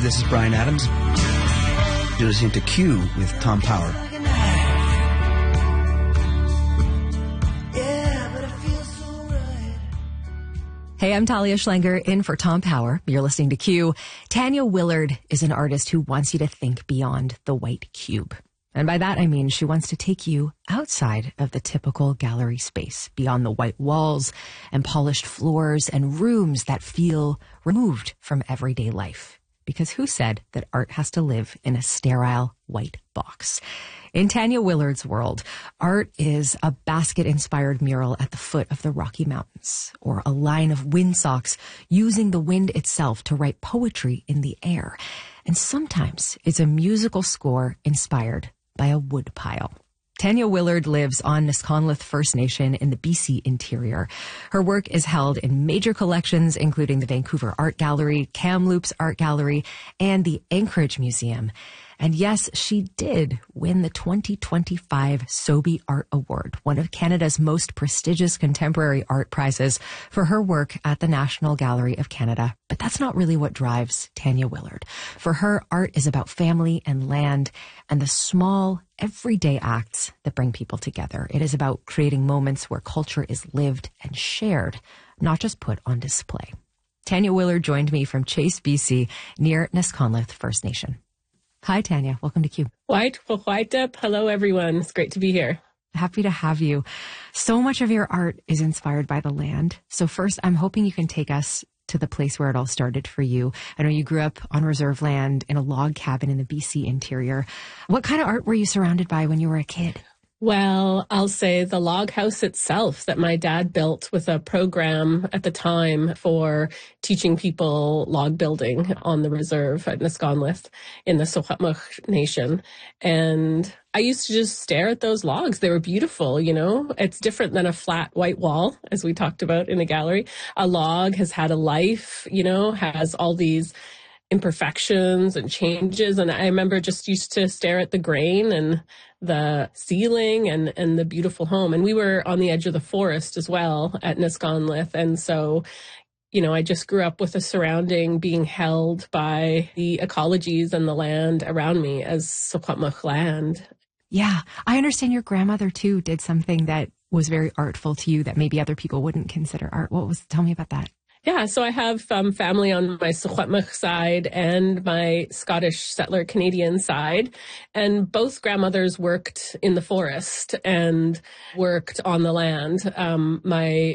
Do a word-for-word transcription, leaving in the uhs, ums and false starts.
this is Brian Adams. You're listening to Q with Tom Power. Hey, I'm Talia Schlenger, in for Tom Power. You're listening to Q. Tanya Willard is an artist who wants you to think beyond the white cube. And by that, I mean she wants to take you outside of the typical gallery space, beyond the white walls and polished floors and rooms that feel removed from everyday life. Because who said that art has to live in a sterile white box? In Tanya Willard's world, art is a basket-inspired mural at the foot of the Rocky Mountains, or a line of windsocks using the wind itself to write poetry in the air. And sometimes it's a musical score inspired by a woodpile. Tanya Willard lives on Nisconluth First Nation in the B C interior. Her work is held in major collections, including the Vancouver Art Gallery, Kamloops Art Gallery, and the Anchorage Museum. And yes, she did win the twenty twenty-five Sobey Art Award, one of Canada's most prestigious contemporary art prizes, for her work at the National Gallery of Canada. But that's not really what drives Tanya Willard. For her, art is about family and land and the small, everyday acts that bring people together. It is about creating moments where culture is lived and shared, not just put on display. Tanya Willard joined me from Chase, B C, near Nisconluth First Nation. Hi, Tanya. Welcome to Q. White, white up. Hello, everyone. It's great to be here. Happy to have you. So much of your art is inspired by the land. So first, I'm hoping you can take us to the place where it all started for you. I know you grew up on reserve land in a log cabin in the B C interior. What kind of art were you surrounded by when you were a kid? Well, I'll say the log house itself that my dad built with a program at the time for teaching people log building on the reserve at Nisconluth in the Secwepemc Nation. And I used to just stare at those logs. They were beautiful, you know. It's different than a flat white wall, as we talked about in the gallery. A log has had a life, you know, has all these imperfections and changes. And I remember just used to stare at the grain and the ceiling and, and the beautiful home. And we were on the edge of the forest as well at Nisconluth. And so, you know, I just grew up with a surrounding being held by the ecologies and the land around me as Secwepemc land. Yeah. I understand your grandmother too did something that was very artful to you that maybe other people wouldn't consider art. What was, tell me about that. Yeah, so I have um, family on my Secwepemc side and my Scottish settler Canadian side, and both grandmothers worked in the forest and worked on the land. Um, my